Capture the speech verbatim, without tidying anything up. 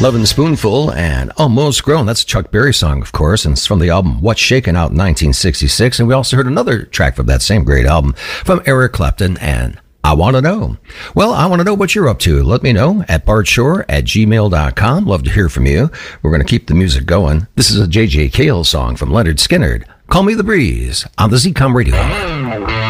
Lovin' Spoonful and Almost Grown. That's a Chuck Berry song, of course, and it's from the album What's Shakin' out in nineteen sixty-six. And we also heard another track from that same great album from Eric Clapton and I Want to Know. Well, I want to know what you're up to. Let me know at bart shore at gmail dot com. Love to hear from you. We're going to keep the music going. This is a J J Cale song from Leonard Skinner. Call Me the Breeze on the Z COM Radio.